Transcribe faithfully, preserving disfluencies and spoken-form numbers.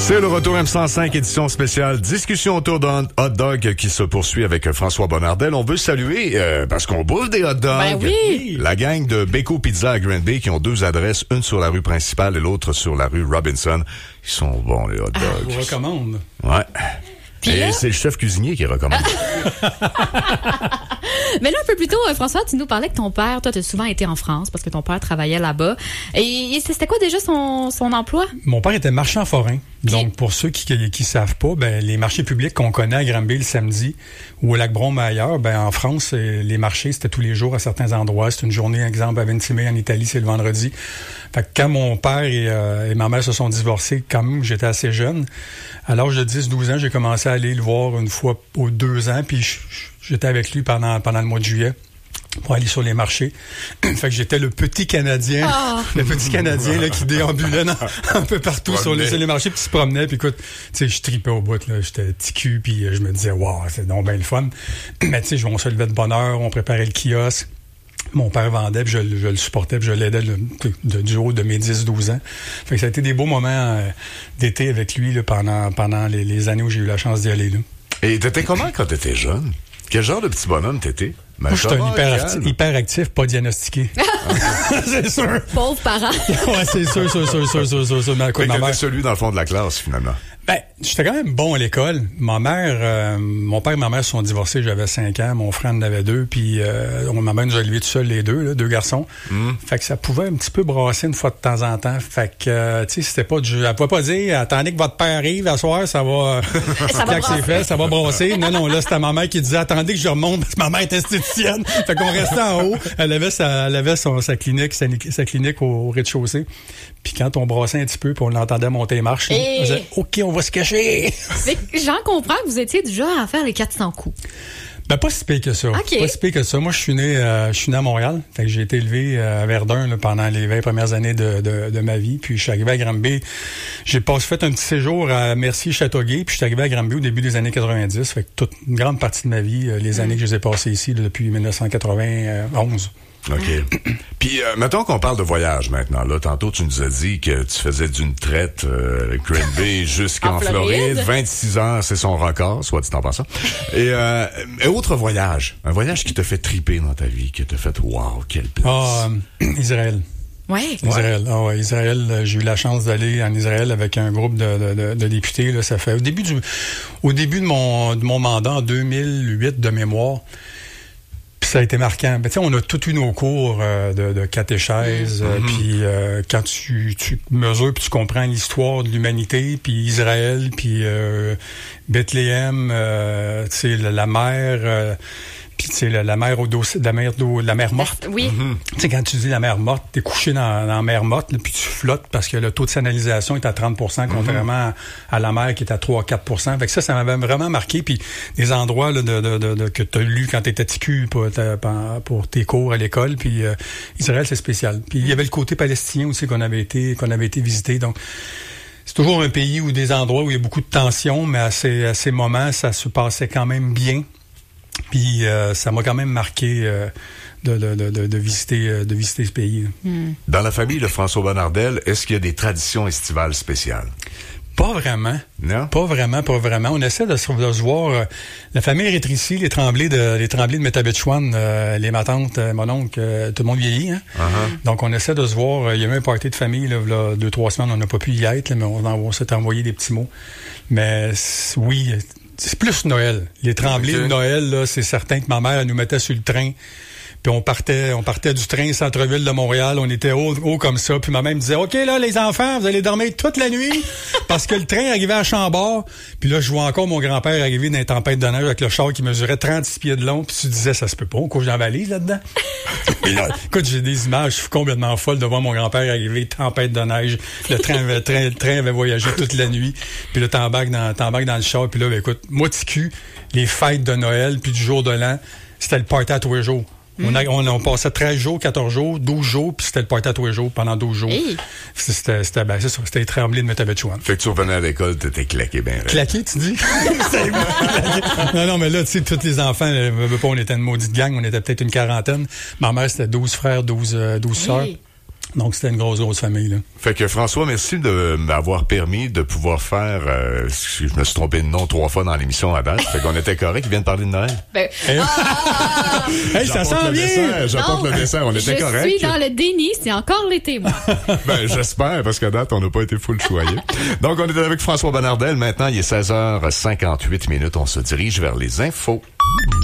C'est le retour M cent cinq, édition spéciale, discussion autour d'un hot dog qui se poursuit avec François Bonnardel. On veut saluer, euh, parce qu'on bouffe des hot dogs, ben oui. la gang de Beko Pizza à Green Bay qui ont deux adresses, une sur la rue principale et l'autre sur la rue Robinson. Ils sont bons, les hot dogs. Ah, je vous recommande. Ouais. Puis et là... c'est le chef cuisinier qui recommande. Mais là, un peu plus tôt, François, tu nous parlais que ton père, toi, tu as souvent été en France parce que ton père travaillait là-bas. Et c'était quoi déjà son, son emploi? Mon père était marchand forain. Donc, pour ceux qui qui savent pas, ben les marchés publics qu'on connaît à Granby le samedi ou au Lac-Brome ailleurs, ben en France, les marchés, c'était tous les jours à certains endroits. C'est une journée, exemple, à Ventimille, en Italie, c'est le vendredi. Fait que quand mon père et, euh, et ma mère se sont divorcés, quand même, j'étais assez jeune. À l'âge de dix douze ans, j'ai commencé à aller le voir une fois aux deux ans, puis j'étais avec lui pendant pendant le mois de juillet pour aller sur les marchés. Fait que j'étais le petit Canadien, oh. le petit Canadien là, qui déambulait dans, un peu partout sur les, sur les marchés, puis se promenait, puis écoute, tu sais, je tripais au bout, là, j'étais petit cul, puis je me disais, waouh, c'est donc bien le fun. Mais tu sais, on se levait de bonne heure, on préparait le kiosque. Mon père vendait, puis je, je le supportais, puis je l'aidais de, de, du haut de mes dix douze ans. Fait que ça a été des beaux moments euh, d'été avec lui là, pendant, pendant les, les années où j'ai eu la chance d'y aller. Là. Et t'étais comment quand t'étais jeune? Quel genre de petit bonhomme t'étais? Moi, je suis un hyperactif, hyperactif, pas diagnostiqué. C'est sûr. Pauvre parent. Ouais, c'est sûr, sûr, sûr, sûr, sûr, sûr, sûr. Mais quoi, ma mère... celui dans le fond de la classe, finalement. Ben, j'étais quand même bon à l'école. Ma mère, euh, mon père et ma mère se sont divorcés, j'avais cinq ans, mon frère en avait deux, puis euh, ma mère nous a élevés tout seul les deux, là, deux garçons. Mm. Fait que ça pouvait un petit peu brasser une fois de temps en temps. Fait que, euh, tu sais, c'était pas du... Elle pouvait pas dire, attendez que votre père arrive, à soir, ça va... ça va c'est fait, ça va brasser. Non, non, là, c'était ma mère qui disait, attendez que je remonte, parce que ma mère était esthéticienne. Fait qu'on restait en haut. Elle avait sa, elle avait son, sa clinique, sa, sa clinique au, au rez-de-chaussée. Puis quand on brassait un petit peu, puis on l'entendait monter les marches, Et... on disait, OK, on va se cacher. Mais j'en comprends que vous étiez du genre à faire les quatre cents coups. Ben, pas si pire que ça. Okay. Pas si pire que ça. Moi, je suis né, euh, je suis né à Montréal. Fait que j'ai été élevé à Verdun, là, pendant les vingt premières années de, de, de ma vie. Puis, je suis arrivé à Granby. J'ai passé, fait un petit séjour à Mercier-Châteauguay. Puis, je suis arrivé à Granby au début des années quatre-vingt-dix. Fait que toute une grande partie de ma vie, les mm. années que je les ai passées ici, là, depuis dix-neuf cent quatre-vingt-onze. OK. Puis, euh, mettons qu'on parle de voyage maintenant. Là, tantôt, tu nous as dit que tu faisais d'une traite euh, Green Bay jusqu'en Floride. Floride. vingt-six heures, c'est son record, soit dit en passant. Et, euh, et autre voyage. Un voyage qui t'a fait triper dans ta vie, qui t'a fait « Wow, quelle place! » Ah, euh, Israël. Ouais. Israël. Ah ouais, Israël. Euh, j'ai eu la chance d'aller en Israël avec un groupe de, de, de, de députés. Là, ça fait au début du, au début de mon, de mon mandat en deux mille huit de mémoire. Puis ça a été marquant. Ben, tu sais, on a tout eu nos cours euh, de, de catéchèse. Mm-hmm. euh, puis euh, quand tu, tu mesures puis tu comprends l'histoire de l'humanité, puis Israël, puis euh, Bethléem, euh, tu sais, la, la mer. Euh, Puis, tu sais, la, la mer au dos, la mer d'eau, la mer morte. Oui. Mm-hmm. Tu sais, quand tu dis la mer morte, t'es couché dans, dans la mer morte, là, puis tu flottes parce que le taux de salinalisation est à trente pour cent, contrairement mm-hmm. à, à la mer qui est à trois à quatre pour cent. Fait que ça, ça m'avait vraiment marqué. Puis, des endroits, là, de, de, de, de, que t'as lu quand t'étais T Q pour, pour tes cours à l'école. Puis, euh, Israël, c'est spécial. Puis, il y avait le côté palestinien aussi qu'on avait été, qu'on avait été visiter. Donc, c'est toujours un pays où des endroits où il y a beaucoup de tensions, mais à ces, à ces moments, ça se passait quand même bien. Puis euh, ça m'a quand même marqué euh, de, de, de, de, visiter, euh, de visiter ce pays. Mm. Dans la famille de François Bonnardel, est-ce qu'il y a des traditions estivales spéciales? Pas vraiment. Non? Pas vraiment, pas vraiment. On essaie de se, de se voir. Euh, la famille rétrécie, les Tremblés de les Tremblés de Métabetchouane, euh, les ma tante, euh, mon oncle, euh, tout le monde vieillit. Hein? Uh-huh. Donc on essaie de se voir. Il y a eu un party de famille, là, là deux, trois semaines, on n'a pas pu y être, là, mais on, on s'est envoyé des petits mots. Mais oui. C'est plus Noël. Les Tremblés okay. de Noël, là, c'est certain que ma mère, elle nous mettait sur le train. Puis on partait, on partait du train centre-ville de Montréal. On était haut, haut comme ça. Puis ma mère me disait, OK, là, les enfants, vous allez dormir toute la nuit parce que le train arrivait à Chambord. Puis là, je vois encore mon grand-père arriver dans une tempête de neige avec le char qui mesurait trente-six pieds de long. Puis tu disais, ça se peut pas, on couche dans la valise là-dedans. Et là, écoute, j'ai des images, je suis complètement folle de voir mon grand-père arriver, tempête de neige. Le train avait, train, le train avait voyagé toute la nuit. Puis là, t'embarques dans, t'embarques dans le char. Puis là, ben, écoute, moi, T Q, les fêtes de Noël, puis du jour de l'an, c'était le party à tous les jours. Mm. On, a, on, on passait treize jours, quatorze jours, douze jours, puis c'était le party à tous les jours pendant douze jours. Hey. C'était, c'était, ben, c'est ça, c'était les Tremblés de Métabetchouane. Fait que tu revenais à l'école, t'étais claqué ben. Claqué, tu dis? Non, non, mais là, tu sais, tous les enfants, là, on était une maudite gang, on était peut-être une quarantaine. Ma mère, c'était douze frères, douze, douze sœurs. Donc, c'était une grosse, grosse famille, là. Fait que François, merci de m'avoir permis de pouvoir faire... Euh, je me suis trompé de nom trois fois dans l'émission à date. Fait qu'on était correct. Il vient de parler de Noël. Ben, hey, ah, hey ça sent bien! J'apporte le dessert. On était je correct. Je suis dans le déni. C'est encore l'été, moi. Ben, j'espère, parce qu'à date, on n'a pas été full choyé. Donc, on est avec François Bonnardel. Maintenant, il est seize heures cinquante-huit minutes. On se dirige vers les infos.